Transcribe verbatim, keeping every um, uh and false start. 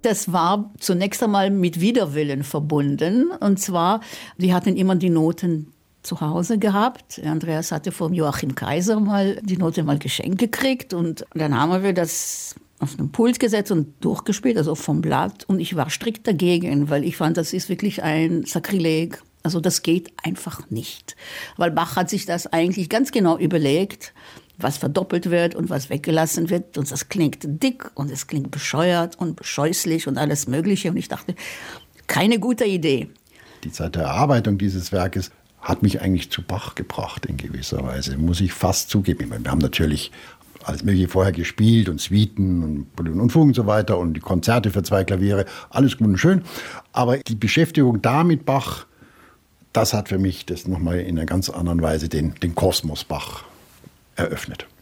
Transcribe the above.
Das war zunächst einmal mit Widerwillen verbunden. Und zwar, die hatten immer die Noten zu Hause gehabt. Andreas hatte vom Joachim Kaiser mal die Note mal geschenkt gekriegt. Und dann haben wir das auf einen Pult gesetzt und durchgespielt, also vom Blatt. Und ich war strikt dagegen, weil ich fand, das ist wirklich ein Sakrileg. Also das geht einfach nicht. Weil Bach hat sich das eigentlich ganz genau überlegt, was verdoppelt wird und was weggelassen wird. Und das klingt dick und es klingt bescheuert und bescheußlich und alles Mögliche. Und ich dachte, keine gute Idee. Die Zeit der Erarbeitung dieses Werkes hat mich eigentlich zu Bach gebracht in gewisser Weise, muss ich fast zugeben. Ich meine, wir haben natürlich alles Mögliche vorher gespielt und Suiten und Präludien und Fugen und so weiter und die Konzerte für zwei Klaviere, alles gut und schön. Aber die Beschäftigung da mit Bach, das hat für mich das nochmal in einer ganz anderen Weise den, den Kosmos Bach eröffnet.